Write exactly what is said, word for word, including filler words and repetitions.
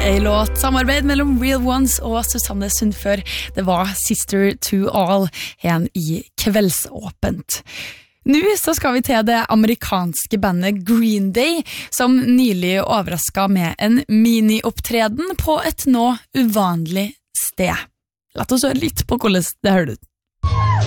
en låt samarbeid mellom Real Ones og Susanne Sundfør. Det var Sister to All, en i Kveldsåpent. Nå så skal vi til det amerikanske bandet Green Day, som nylig overrasket med en mini-opptreden på et nå uvanlig sted. La oss høre litt på hvordan det hører ut.